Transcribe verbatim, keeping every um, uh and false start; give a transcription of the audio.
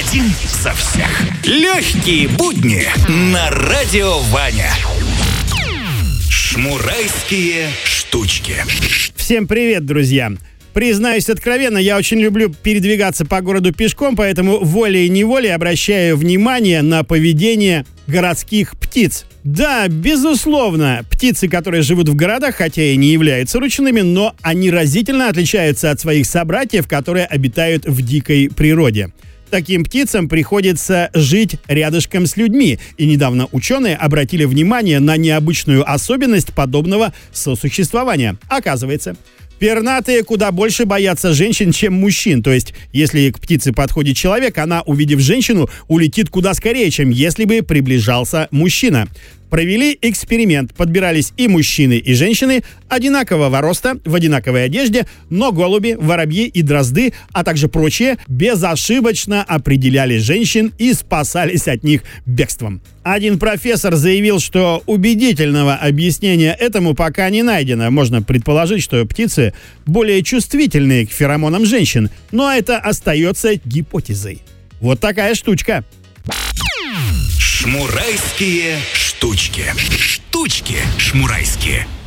Один за всех. Легкие будни на Радио Ваня. Шмурайские штучки. Всем привет, друзья! Признаюсь откровенно, я очень люблю передвигаться по городу пешком, поэтому волей-неволей обращаю внимание на поведение городских птиц. Да, безусловно, птицы, которые живут в городах, хотя и не являются ручными, но они разительно отличаются от своих собратьев, которые обитают в дикой природе. Таким птицам приходится жить рядышком с людьми, и недавно ученые обратили внимание на необычную особенность подобного сосуществования. Оказывается, пернатые куда больше боятся женщин, чем мужчин. То есть, если к птице подходит человек, она, увидев женщину, улетит куда скорее, чем если бы приближался мужчина. Провели эксперимент. Подбирались и мужчины, и женщины одинакового роста, в одинаковой одежде, но голуби, воробьи и дрозды, а также прочие, безошибочно определяли женщин и спасались от них бегством. Один профессор заявил, что убедительного объяснения этому пока не найдено. Можно предположить, что птицы более чувствительные к феромонам женщин, но это остается гипотезой. Вот такая штучка. Шмурайские штучки. Штучки шмурайские.